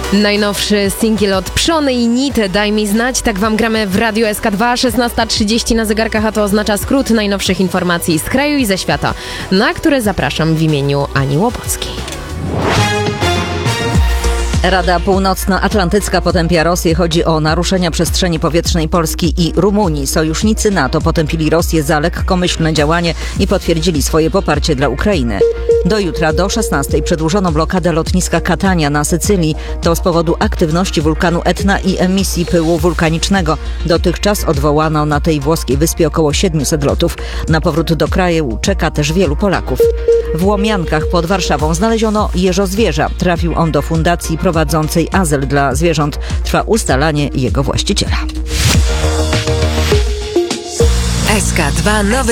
Najnowszy singiel od Pszony i Nity, Daj mi znać, tak wam gramy w Radiu SK2, 16:30 na zegarkach, a to oznacza skrót najnowszych informacji z kraju i ze świata, na które zapraszam w imieniu Ani Łopockiej. Rada Północnoatlantycka potępia Rosję. Chodzi o naruszenia przestrzeni powietrznej Polski i Rumunii. Sojusznicy NATO potępili Rosję za lekkomyślne działanie i potwierdzili swoje poparcie dla Ukrainy. Do jutra, do 16:00 przedłużono blokadę lotniska Catania na Sycylii. To z powodu aktywności wulkanu Etna i emisji pyłu wulkanicznego. Dotychczas odwołano na tej włoskiej wyspie około 700 lotów. Na powrót do kraju czeka też wielu Polaków. W Łomiankach pod Warszawą znaleziono jeżozwierza. Trafił on do fundacji prowadzącej azyl dla zwierząt. Trwa ustalanie jego właściciela. SK2 nowy